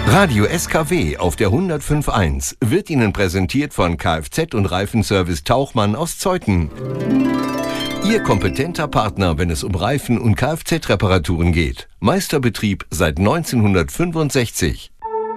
Radio SKW auf der 105.1 wird Ihnen präsentiert von Kfz- und Reifenservice Tauchmann aus Zeuthen. Ihr kompetenter Partner, wenn es um Reifen- und Kfz-Reparaturen geht. Meisterbetrieb seit 1965.